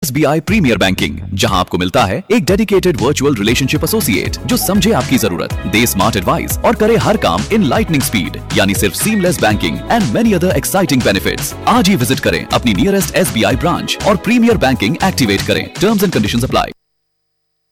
SBI premiere banking, जहां आपको मिलता है एक डेडिकेटेड वर्चुअल रिलेशनशिप एसोसिएट जो समझे आपकी जरूरत, दे स्मार्ट एडवाइस और करे हर काम इन लाइटनिंग स्पीड, यानी सिर्फ seamless banking and many other exciting benefits. आज ही विजिट करें अपनी नियरेस्ट SBI ब्रांच और प्रीमियर बैंकिंग एक्टिवेट करें। Terms and conditions apply.